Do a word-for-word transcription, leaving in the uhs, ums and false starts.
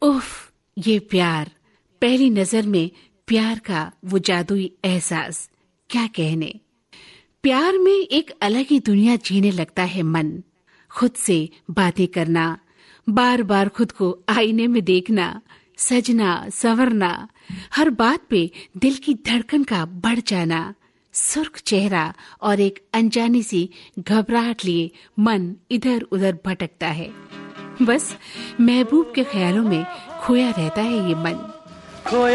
उफ, ये प्यार, पहली नजर में प्यार का वो जादुई एहसास, क्या कहने। प्यार में एक अलग ही दुनिया जीने लगता है मन। खुद से बातें करना, बार बार खुद को आईने में देखना, सजना संवरना, हर बात पे दिल की धड़कन का बढ़ जाना, सुर्ख चेहरा और एक अनजानी सी घबराहट लिए मन इधर उधर भटकता है। बस महबूब के ख्यालों में खोया रहता है ये मन। खोया